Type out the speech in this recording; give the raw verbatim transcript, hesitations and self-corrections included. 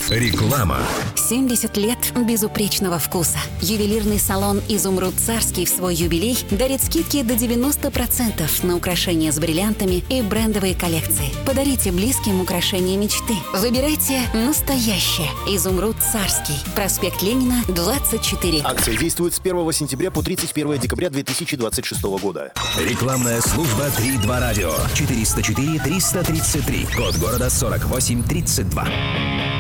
Реклама. семьдесят лет безупречного вкуса. Ювелирный салон «Изумруд Царский» в свой юбилей дарит скидки до девяносто процентов на украшения с бриллиантами и брендовые коллекции. Подарите близким украшения мечты. Выбирайте настоящее. «Изумруд Царский». Проспект Ленина, двадцать четыре. Акция действует с первого сентября по тридцать первое декабря две тысячи двадцать шестого года. Рекламная служба три два радио. четыреста четыре триста тридцать три. Код города сорок восемь тридцать два.